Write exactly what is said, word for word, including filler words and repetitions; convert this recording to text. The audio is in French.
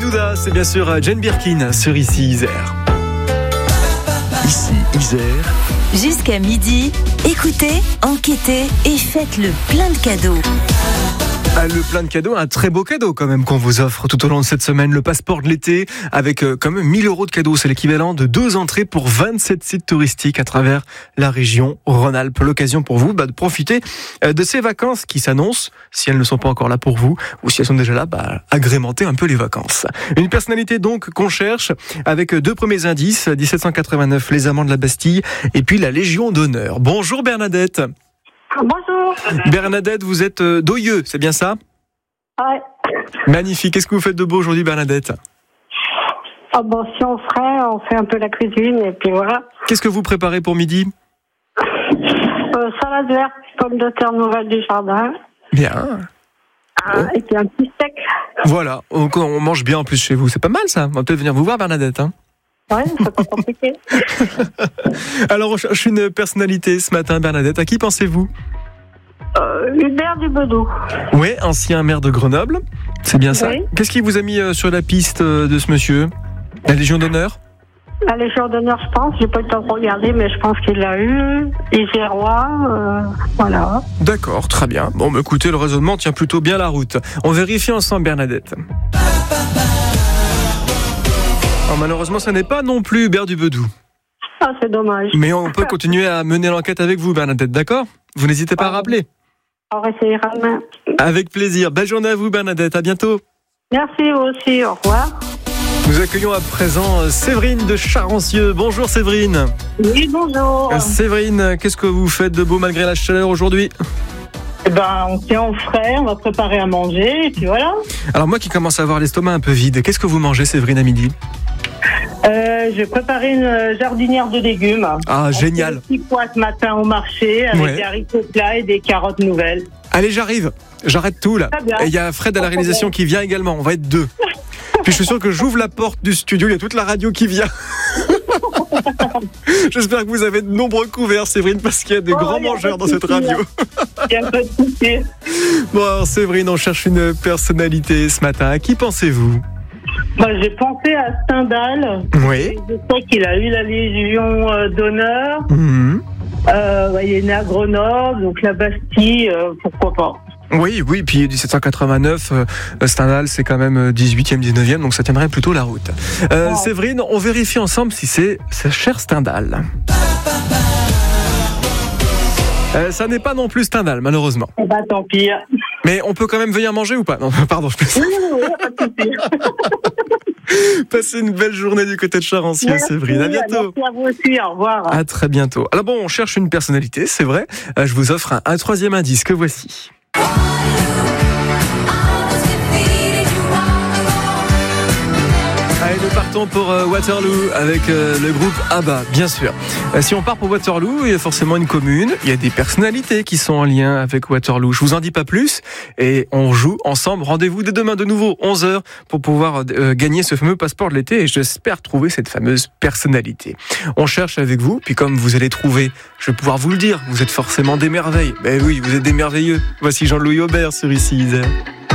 Souda, c'est bien sûr Jane Birkin sur Ici Isère. Ici Isère. Jusqu'à midi, écoutez, enquêtez et faites le plein de cadeaux. Ah, le plein de cadeaux, un très beau cadeau quand même qu'on vous offre tout au long de cette semaine, le passeport de l'été avec euh, quand même mille euros de cadeaux, c'est l'équivalent de deux entrées pour vingt-sept sites touristiques à travers la région Rhône-Alpes. L'occasion pour vous bah, de profiter euh, de ces vacances qui s'annoncent, si elles ne sont pas encore là pour vous ou si elles sont déjà là, bah, agrémenter un peu les vacances. Une personnalité donc qu'on cherche avec deux premiers indices, dix-sept cent quatre-vingt-neuf, les amants de la Bastille et puis la Légion d'honneur. Bonjour Bernadette. Bonjour. Bernadette, vous êtes euh, d'Oyeux, c'est bien ça ? Ouais. Magnifique. Qu'est-ce que vous faites de beau aujourd'hui, Bernadette ? Oh bon, si on ferait, on fait un peu la cuisine et puis voilà. Qu'est-ce que vous préparez pour midi ? Euh, salade verte, pommes de terre nouvelles du jardin. Bien. Ah, et puis un petit steak. Voilà. On, on mange bien en plus chez vous. C'est pas mal ça. On va peut-être venir vous voir, Bernadette. Hein. Ouais, c'est pas compliqué. Alors, on cherche une personnalité ce matin, Bernadette. À qui pensez-vous ? Euh, Hubert du Bedou. Oui, ancien maire de Grenoble. C'est bien ça. Oui. Qu'est-ce qui vous a mis sur la piste de ce monsieur ? La Légion d'honneur ? La Légion d'honneur, je pense. J'ai pas eu le temps de regarder, mais je pense qu'il l'a eu. Isérois, euh, voilà. D'accord, très bien. Bon, bah, écoutez, le raisonnement tient plutôt bien la route. On vérifie ensemble, Bernadette. Oh, malheureusement, ce n'est pas non plus Hubert du Bedou. Ah, c'est dommage. Mais on peut continuer à mener l'enquête avec vous, Bernadette, d'accord ? Vous n'hésitez pas à rappeler. On essayera demain. Avec plaisir. Belle journée à vous, Bernadette. À bientôt. Merci, vous aussi. Au revoir. Nous accueillons à présent Séverine de Charancieux. Bonjour Séverine. Oui, bonjour. Séverine, qu'est-ce que vous faites de beau malgré la chaleur aujourd'hui ? Eh ben, on tient au frais, on va préparer à manger, et puis voilà. Alors moi qui commence à avoir l'estomac un peu vide, qu'est-ce que vous mangez, Séverine, à midi ? Euh, j'ai préparé une jardinière de légumes. Ah, on génial. fait des petits pois ce matin au marché avec Ouais. des haricots plats et des carottes nouvelles. Allez, j'arrive. J'arrête tout là. Très bien. Et il y a Fred à la réalisation qui vient également. On va être deux. Puis je suis sûr que j'ouvre la porte du studio, il y a toute la radio qui vient. J'espère que vous avez de nombreux couverts, Séverine, parce qu'il y a des Oh, grands y a mangeurs pas dans de cette souci, radio. Il y a un peu de souci. Bon, alors Séverine, on cherche une personnalité ce matin. À qui pensez-vous ? Bah, j'ai pensé à Stendhal. Oui. Je sais qu'il a eu la Légion euh, d'honneur. Mmh. Euh, bah, il est né à Grenoble, donc la Bastille, euh, pourquoi pas. Oui, oui, puis dix-sept cent quatre-vingt-neuf, euh, Stendhal, c'est quand même dix-huitième, dix-neuvième, donc ça tiendrait plutôt la route. Euh, Oh. Séverine, on vérifie ensemble si c'est ce cher Stendhal. Euh, ça n'est pas non plus Stendhal, malheureusement. Eh bah, tant pis. Mais on peut quand même venir manger ou pas ? Non, pardon, je peux... Oui, oui, oui, pas de souci. Passez une belle journée du côté de Charancieux, Merci, Séverine. À bientôt. Merci à vous aussi, au revoir. À très bientôt. Alors bon, on cherche une personnalité, c'est vrai. Euh, je vous offre un, un troisième indice que voici. Allez, nous partons pour euh, Waterloo avec euh, le groupe ABBA, bien sûr. Euh, si on part pour Waterloo, il y a forcément une commune, il y a des personnalités qui sont en lien avec Waterloo. Je vous en dis pas plus et on joue ensemble. Rendez-vous dès demain de nouveau, onze heures, pour pouvoir euh, gagner ce fameux passeport de l'été et j'espère trouver cette fameuse personnalité. On cherche avec vous, puis comme vous allez trouver, je vais pouvoir vous le dire, vous êtes forcément des merveilles. Ben oui, vous êtes des merveilleux. Voici Jean-Louis Aubert sur Ici Isère.